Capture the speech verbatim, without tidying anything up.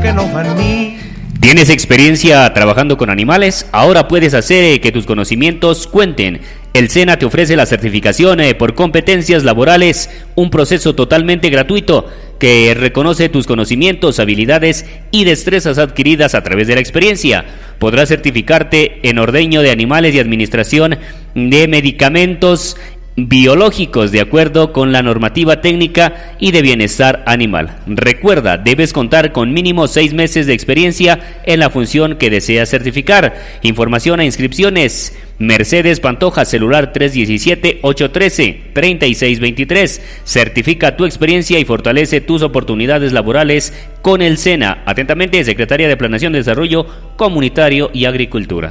que no fa en mi. ¿Tienes experiencia trabajando con animales? Ahora puedes hacer que tus conocimientos cuenten. El SENA te ofrece la certificación por competencias laborales, un proceso totalmente gratuito que reconoce tus conocimientos, habilidades y destrezas adquiridas a través de la experiencia. Podrás certificarte en ordeño de animales y administración de medicamentos biológicos de acuerdo con la normativa técnica y de bienestar animal. Recuerda, debes contar con mínimo seis meses de experiencia en la función que deseas certificar. Información e inscripciones: Mercedes Pantoja, celular tres uno siete, ocho uno tres, tres seis dos tres. Certifica tu experiencia y fortalece tus oportunidades laborales con el SENA. Atentamente, Secretaría de Planeación, Desarrollo Comunitario y Agricultura.